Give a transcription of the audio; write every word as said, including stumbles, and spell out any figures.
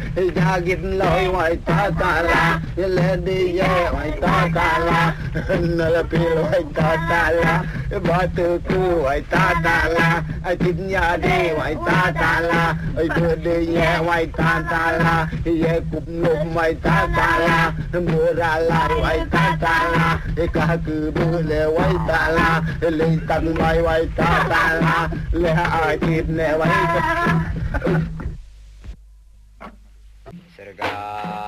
Jagit loy wai tatala Lady ye wai tatala Nalapil wai tatala Batu ku wai tatala Tinya de wai tatala Budi ye wai tatala Ye kup num wai tatala Murala wai tatala Kaku bule wai tatala Le tan wai wai tatala Le akit ne wai tatala Serga